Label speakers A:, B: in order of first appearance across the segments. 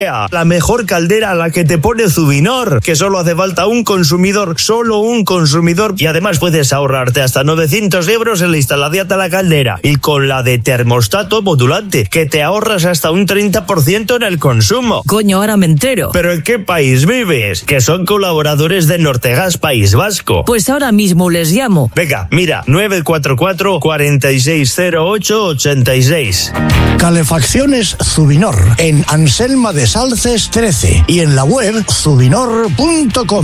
A: La mejor caldera a la que te pone Zubinor, que solo hace falta un consumidor, y además puedes ahorrarte hasta 900 euros en la instalación de la caldera. Y con la de termostato modulante, que te ahorras hasta un 30% en el consumo.
B: Coño, ahora me entero.
A: ¿Pero en qué país vives? Que son colaboradores de Nortegas País Vasco.
B: Pues ahora mismo les llamo.
A: Venga, mira, 944 4608 86.
C: Calefacciones Zubinor, en Anselma de Salces 13 y en la web zubinor.com.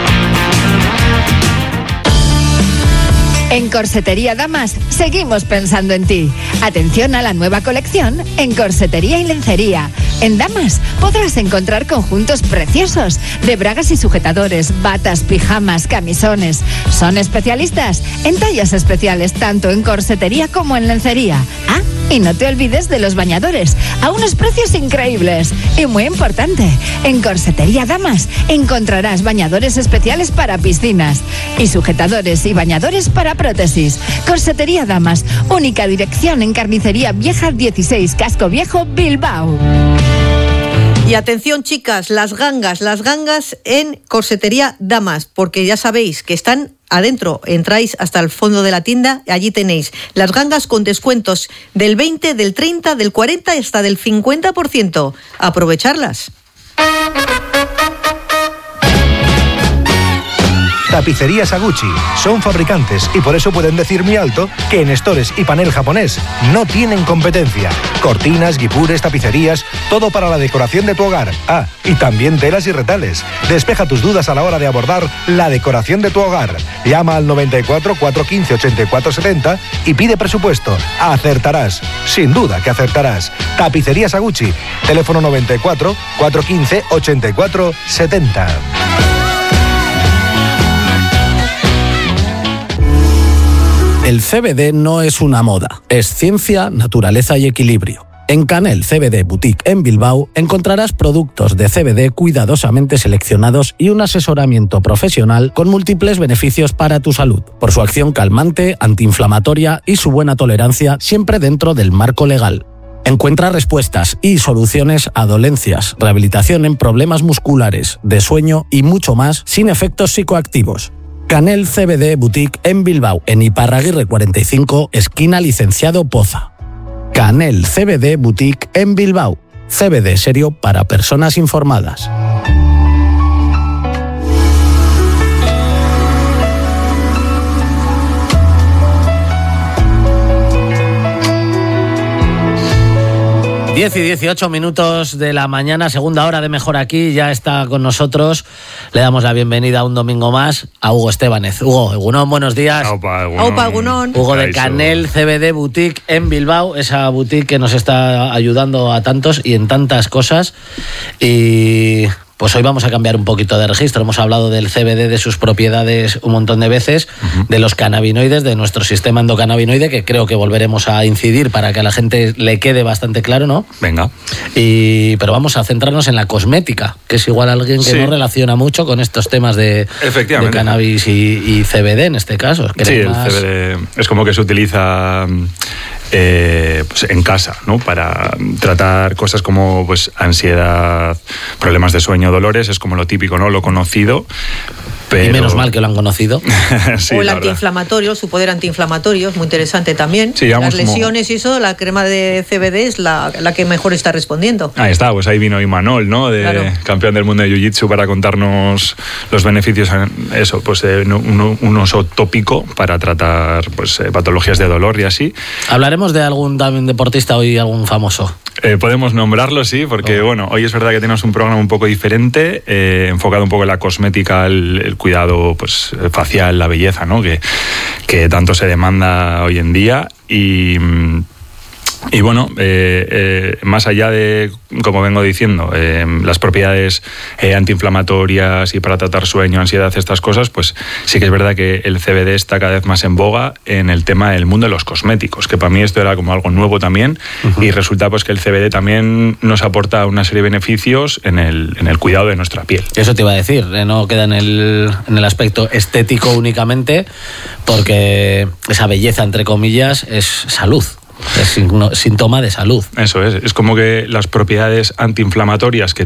D: En Corsetería Damas seguimos pensando en ti. Atención a la nueva colección en corsetería y lencería. En Damas podrás encontrar conjuntos preciosos de bragas y sujetadores, batas, pijamas, camisones. Son especialistas en tallas especiales tanto en corsetería como en lencería. Ah, y no te olvides de los bañadores, a unos precios increíbles. Y muy importante, en Corsetería Damas encontrarás bañadores especiales para piscinas y sujetadores y bañadores para prótesis. Corsetería Damas, única dirección en Carnicería Vieja 16, Casco Viejo, Bilbao.
E: Y atención, chicas, las gangas en Corsetería Damas, porque ya sabéis que están adentro. Entráis hasta el fondo de la tienda, allí tenéis las gangas con descuentos del 20, del 30, del 40 y hasta del 50%. Aprovecharlas.
F: Tapicerías Aguchi son fabricantes y por eso pueden decir muy alto que en estores y panel japonés no tienen competencia. Cortinas, guipures, tapicerías, todo para la decoración de tu hogar. Ah, y también telas y retales. Despeja tus dudas a la hora de abordar la decoración de tu hogar. Llama al 94 415 84 70 y pide presupuesto. Acertarás, sin duda que acertarás. Tapicerías Aguchi, teléfono 94 415 84 70.
G: El CBD no es una moda, es ciencia, naturaleza y equilibrio. En Canel CBD Boutique en Bilbao encontrarás productos de CBD cuidadosamente seleccionados y un asesoramiento profesional con múltiples beneficios para tu salud, por su acción calmante, antiinflamatoria y su buena tolerancia siempre dentro del marco legal. Encuentra respuestas y soluciones a dolencias, rehabilitación en problemas musculares, de sueño y mucho más sin efectos psicoactivos. Canel CBD Boutique en Bilbao, en Iparraguirre 45, esquina Licenciado Poza. Canel CBD Boutique en Bilbao. CBD serio para personas informadas.
H: y 18 minutos de la mañana, segunda hora de Mejor Aquí, ya está con nosotros. Le damos la bienvenida un domingo más a Hugo Estebanez. Hugo, Egunon, buenos días.
E: Aupa, Egunon.
H: Hugo de Canel CBD Boutique en Bilbao, esa boutique que nos está ayudando a tantos y en tantas cosas. Y pues hoy vamos a cambiar un poquito de registro. Hemos hablado del CBD, de sus propiedades un montón de veces, de los cannabinoides, de nuestro sistema endocannabinoide, que creo que volveremos a incidir para que a la gente le quede bastante claro, ¿no?
I: Venga.
H: Pero vamos a centrarnos en la cosmética, que es igual alguien que no relaciona mucho con estos temas de cannabis y CBD en este caso.
I: Sí, el CBD es como que se utiliza pues en casa, ¿no? Para tratar cosas como pues ansiedad, problemas de sueño, dolores, es como lo típico, ¿no? Lo conocido. Pero...
H: Y menos mal que lo han conocido.
E: Sí, o el antiinflamatorio, su poder antiinflamatorio, es muy interesante también.
I: Sí,
E: las lesiones y eso, la crema de CBD es la que mejor está respondiendo.
I: Ahí está, pues ahí vino Imanol, ¿no? Campeón del mundo de Jiu-Jitsu, para contarnos los beneficios en eso, pues un uso tópico para tratar pues patologías de dolor y así.
H: Hablaremos de algún también deportista hoy, algún famoso.
I: Podemos nombrarlo, sí, porque bueno, hoy es verdad que tenemos un programa un poco diferente, enfocado un poco en la cosmética, el cuidado pues facial, la belleza, ¿no? Que tanto se demanda hoy en día y bueno, más allá de, como vengo diciendo, las propiedades antiinflamatorias y para tratar sueño, ansiedad, estas cosas, pues sí que es verdad que el CBD está cada vez más en boga en el tema del mundo de los cosméticos, que para mí esto era como algo nuevo también, y resulta pues que el CBD también nos aporta una serie de beneficios en el cuidado de nuestra piel.
H: Eso te iba a decir, no queda en el aspecto estético únicamente, porque esa belleza, entre comillas, es salud. Es síntoma de salud.
I: Eso es como que las propiedades antiinflamatorias que